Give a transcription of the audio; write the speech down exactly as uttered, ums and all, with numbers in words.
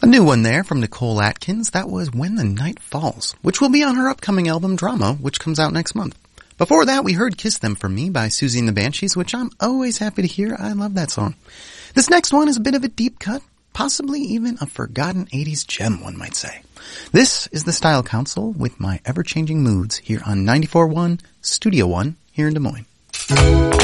A new one there from Nicole Atkins. That was When the Night Falls, which will be on her upcoming album Drama, which comes out next month. Before that, we heard Kiss Them For Me by Susie and the Banshees, which I'm always happy to hear. I love that song. This next one is a bit of a deep cut, possibly even a forgotten eighties gem, one might say. This is the Style Council with My Ever-Changing Moods here on ninety-four point one Studio One here in Des Moines.